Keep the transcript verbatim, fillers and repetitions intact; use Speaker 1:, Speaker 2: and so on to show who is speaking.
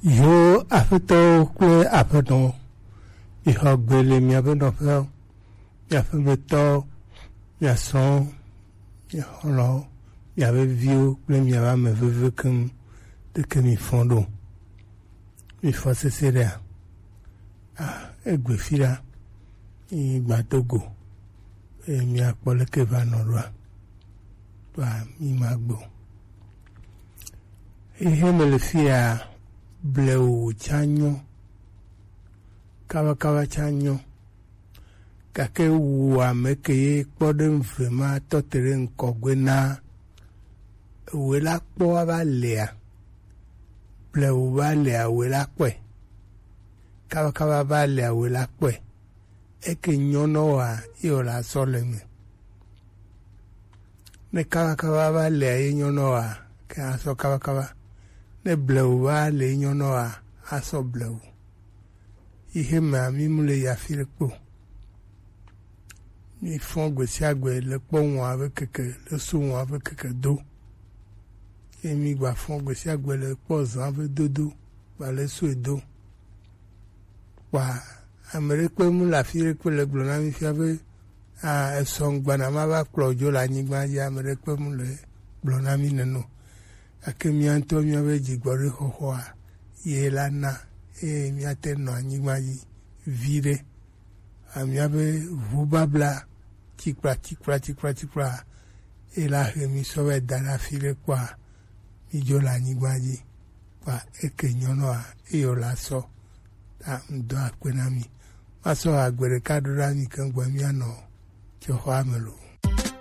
Speaker 1: Yo afeto kple aƒenɔ ihɔ gbe le miaƒe nɔƒe, miaƒe betɔ, miasrɔ̃, miaxɔlɔ, miaƒe viwo kple miaƒe ame veve keŋ ɖeke mi fɔ ɖo. Mi fɔ sese ɖea. Ah, egbe fi ɖa. Mi gbato go. E miakpɔ leke va nɔ ɖoa. Ba mi ma gbo. Ihe me le fia blewu tsanyo. Kava kava tsanyo. Gake wu ame ke ye kpɔ ɖe mve ma tɔte ɖe ŋkɔgbe na ewoe la kpɔ ava lea. Blewu va lea woe la kpɔe. Kava kava va lea woe la kpɔe. Eke nyɔnɔa ye wòle azɔ le me. Ne kava kava va lea ye nyɔnɔa ke azɔ kava kava. Ne blewu va le nyɔnɔa azɔ blewu. Ihe me mi mu le yafi le kpo. Mi fɔ gbe sia gbe le kpɔ ŋua be keke le so ŋua be keke do. Ye mi gba fɔ gbe sia gbe le kpɔ zã be dodo gba le so do. Wa ame ɖe kpe mu le afi ɖe kpe le gblɔ na mi fia be a esɔ ŋgbana ma va kplɔ dzo le anyigba dzi, ame ɖe kpe mu le gblɔ na mi neno. Gake mia ŋutɔ miabe dzigbɔɖi xɔxɔa ye la na eye miate nɔ anyigba dzi vi ɖe. Miabe ʋubabla tsikpla tsikpla tsikpla tsikpla ye la he mi sɔ va da ɖe afi ɖe kpɔa mi dzo le anyigba dzi kpa eke nyɔnɔa eye wòle asɔ ta ŋdɔ akpe na mi. Masɔ agbe ɖeka ɖo ɖa mi keŋ gbɔ mianɔ tsoxɔa me lo.